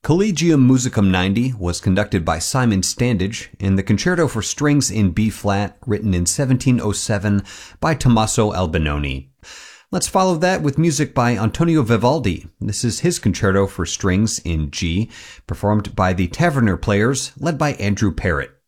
Collegium Musicum 90 was conducted by Simon Standage in the Concerto for Strings in B-flat, written in 1707 by Tommaso Albinoni. Let's follow that with music by Antonio Vivaldi. This is his Concerto for Strings in G, performed by the Taverner Players, led by Andrew Parrott.